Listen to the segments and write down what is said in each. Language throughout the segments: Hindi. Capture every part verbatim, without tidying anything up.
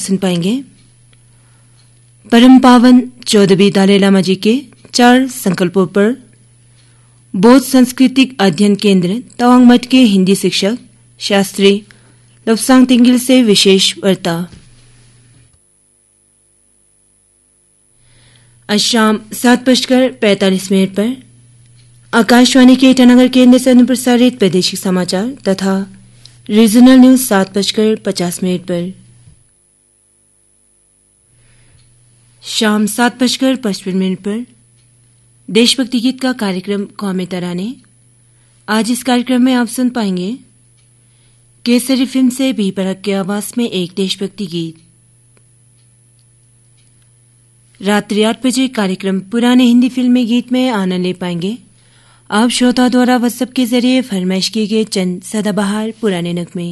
सुन पाएंगे परम पावन चौदहवीं दलाई लामा जी के चार संकल्पों पर बौद्ध सांस्कृतिक अध्ययन केंद्र तवांग मठ के हिंदी शिक्षक शास्त्री लोब्सांग तेंगिल से विशेष वार्ता। आज शाम सात बजकर पैंतालीस मिनट पर आकाशवाणी के ईटानगर केंद्र से अनुप्रसारित प्रादेशिक समाचार तथा रीजनल न्यूज सात बजकर पचास मिनट पर। शाम सात बजकर पचपन मिनट पर देशभक्ति गीत का कार्यक्रम कौमे तराने। आज इस कार्यक्रम में आप सुन पाएंगे केसरी फिल्म से भी परख के आवाज में एक देशभक्ति गीत। रात्रि आठ बजे कार्यक्रम पुराने हिंदी फिल्मी गीत में आनंद ले पाएंगे आप श्रोता द्वारा व्हाट्सएप के जरिए फरमाइश किए गए चंद सदाबहार पुराने नगमे।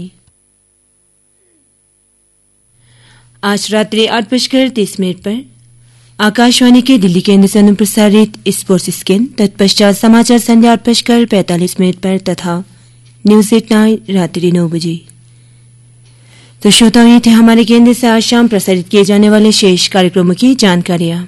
आज रात्रि आठ बजकर तीस मिनट पर आकाशवाणी के दिल्ली केंद्र से अनुप्रसारित स्पोर्ट्स स्कैन तत्पश्चात समाचार संध्या आठ बजकर पैंतालीस मिनट पर तथा न्यूज एट नाइन रात्रि नौ बजे। तो श्रोताओं, ये थे हमारे केंद्र से आज शाम प्रसारित किए जाने वाले शेष कार्यक्रमों की जानकारियां।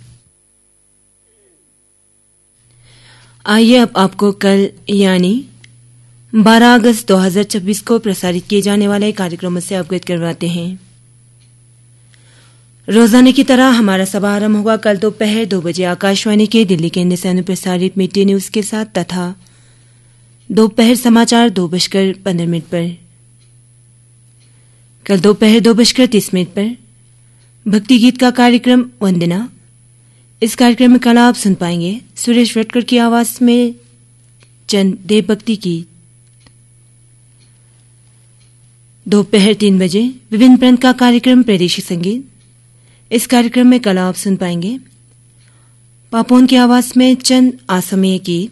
आइए अब आपको कल यानी बारह अगस्त दो हज़ार छब्बीस को प्रसारित किए जाने वाले कार्यक्रमों से अवगत करवाते हैं। रोजाना की तरह हमारा सभा आरंभ होगा कल दोपहर दो बजे आकाशवाणी के दिल्ली केंद्र से अनुप्रसारित मिड डे न्यूज के साथ तथा दोपहर समाचार दो बजकर पंद्रह मिनट पर। कल दोपहर दो बजकर तीस मिनट पर भक्ति गीत का कार्यक्रम वंदना। इस कार्यक्रम में कल आप सुन पाएंगे सुरेश वटकर की आवाज में चंद देवभक्ति गीत। दोपहर तीन बजे विभिन्न प्रांत का कार्यक्रम प्रादेशिक संगीत। इस कार्यक्रम में कल आप सुन पाएंगे पापोन की आवाज में चंद असमीय गीत।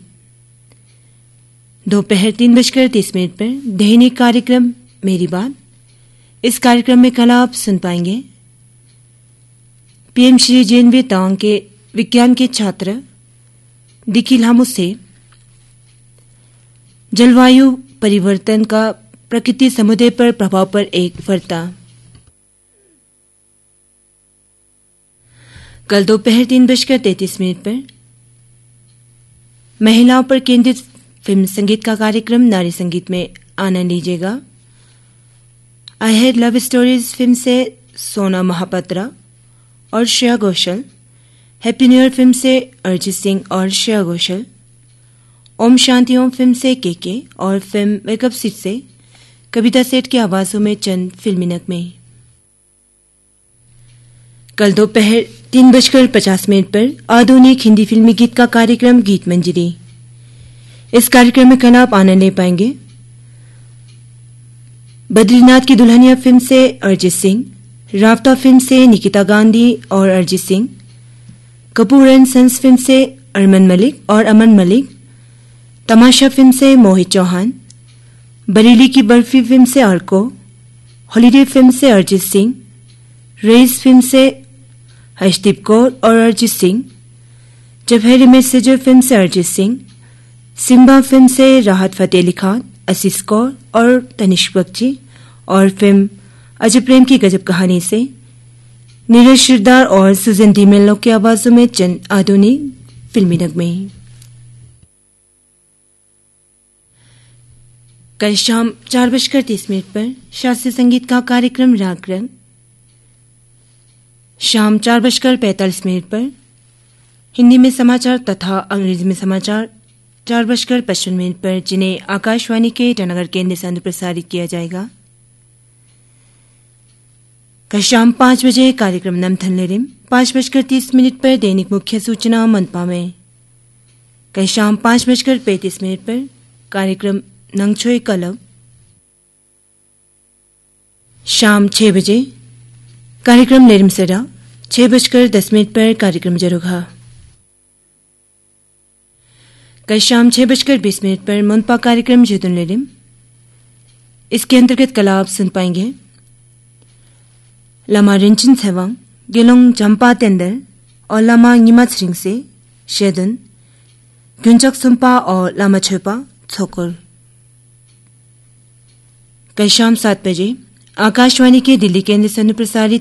दोपहर तीन बजकर तीस मिनट पर दैनिक कार्यक्रम मेरी बात। इस कार्यक्रम में कल आप सुन पाएंगे पीएम श्री जेनवी तांग के विज्ञान के छात्र दिखी लामू से जलवायु परिवर्तन का प्रकृति समुदाय पर प्रभाव पर एक वार्ता। कल दोपहर तीन बजकर तैंतीस मिनट पर महिलाओं पर केंद्रित फिल्म संगीत का कार्यक्रम नारी संगीत में आनंद लीजिएगा। I had love stories film से सोना महापात्रा और Shreya Ghoshal, happy new year film से अरिजीत सिंह और श्रेया घोषाल, ओम शांति ओम फिल्म से केके और फिल्म वेकअप सीट से कविता सेठ की आवाजों में चंद फिल्मी नगमे। कल दोपहर तीन बजकर पचास मिनट पर आधुनिक हिंदी फिल्मी गीत का कार्यक्रम गीत मंजरी। इस कार्यक्रम में कल आप आनंद ले पाएंगे बद्रीनाथ की दुल्हनिया फिल्म से अरिजीत सिंह, रावता फिल्म से निकिता गांधी और Arijit Singh, Kapoor and sons film से अरमान मलिक और अमन मलिक, तमाशा फिल्म से मोहित चौहान, बरेली की बर्फी फिल्म से अर्को, हॉलीडे फिल्म से अरिजीत सिंह, रेस फिल्म से हर्षदीप कौर और अरिजीत सिंह, जब हैरी मैसेजर फिल्म से अरिजीत सिंह, सिम्बा फिल्म से राहत फतेह अली खान, आशीष कौर और तनिष्क बख्शी और फिल्म अजय प्रेम की गजब कहानी से नीरज शिरदार और सुजन डीमेलो की आवाजों में चंद आधुनिक फिल्मी नगमे। कल शाम चार बजकर तीस मिनट पर शास्त्रीय संगीत का कार्यक्रम राग रंग। शाम चार बजकर पैंतालीस मिनट पर हिंदी में समाचार तथा अंग्रेजी में समाचार चार बजकर पचपन मिनट पर, जिन्हें आकाशवाणी के ईटानगर केंद्र से प्रसारित किया जाएगा। कल शाम पांच बजे कार्यक्रम नमथन लेरिम। पांच बजकर तीस मिनट पर दैनिक मुख्य सूचना मनपा में। कल शाम पांच बजकर पैंतीस मिनट पर कार्यक्रम नंगछोई कलब। शाम छह बजे कार्यक्रम लेरिम सरा। छह बजकर दस मिनट पर कार्यक्रम जरोघा। कल शाम छह बजकर बीस मिनट पर मुनपा कार्यक्रम जेतुन लेरिम। इसके अंतर्गत कल आप सुन पाएंगे लमा रिंचिन सेवांग, गेलोंग जम्पा तेंदर और लमा निमा छिंग से शेदन, गुंजक सुम्पा और लमा छोपा छोकर। कल शाम सात बजे आकाशवाणी के दिल्ली केंद्र से प्रसारित